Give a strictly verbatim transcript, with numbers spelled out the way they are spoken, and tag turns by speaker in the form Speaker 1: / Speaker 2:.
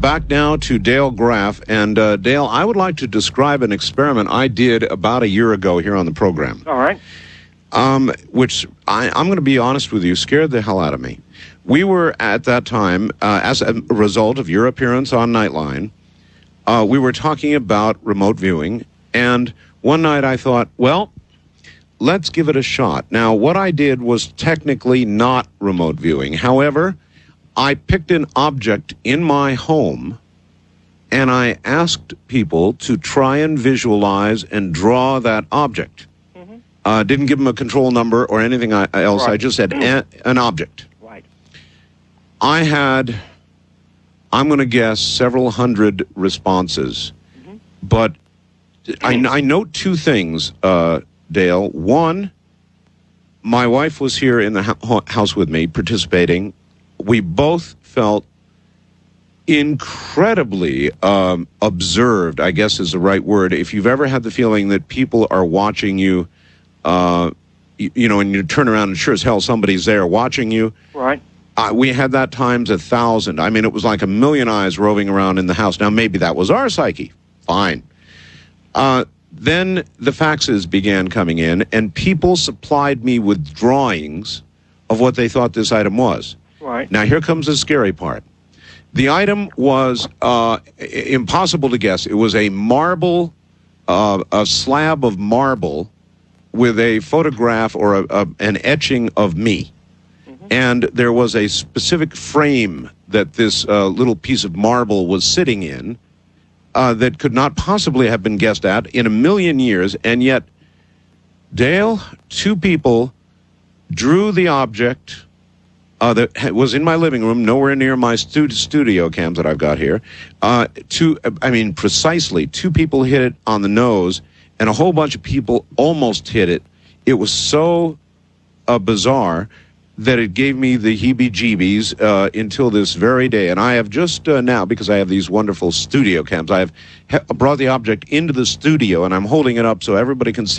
Speaker 1: back now to Dale Graff. And, uh, Dale, I would like to describe an experiment I did about a year ago here on the program.
Speaker 2: All right.
Speaker 1: Um, which, I, I'm going to be honest with you, scared the hell out of me. We were, at that time, uh, as a result of your appearance on Nightline, uh, we were talking about remote viewing. And one night I thought, well, let's give it a shot. Now, what I did was technically not remote viewing. However, I picked an object in my home, and I asked people to try and visualize and draw that object. Mm-hmm. Uh, didn't give them a control number or anything else. Right. I just said a, an object.
Speaker 2: Right.
Speaker 1: I had, I'm going to guess, several hundred responses. Mm-hmm. But I, I note two things, uh, Dale. One, my wife was here in the ho- house with me participating. We both felt incredibly um, observed, I guess is the right word. If you've ever had the feeling that people are watching you, uh, you, you know, and you turn around and sure as hell somebody's there watching you.
Speaker 2: Right.
Speaker 1: Uh, we had that times a thousand. I mean, it was like a million eyes roving around in the house. Now, maybe that was our psyche. Fine. Uh, then the faxes began coming in, and people supplied me with drawings of what they thought this item was.
Speaker 2: Right.
Speaker 1: Now, here comes the scary part. The item was uh, impossible to guess. It was a marble, uh, a slab of marble with a photograph or a, a, an etching of me. Mm-hmm. And there was a specific frame that this uh, little piece of marble was sitting in uh, that could not possibly have been guessed at in a million years. And yet, Dale, two people drew the object Uh, that was in my living room, nowhere near my stu- studio cams that I've got here. Uh, two, I mean, precisely, two people hit it on the nose, and a whole bunch of people almost hit it. It was so uh, bizarre that it gave me the heebie-jeebies uh, until this very day. And I have just uh, now, because I have these wonderful studio cams, I have ha- brought the object into the studio, and I'm holding it up so everybody can see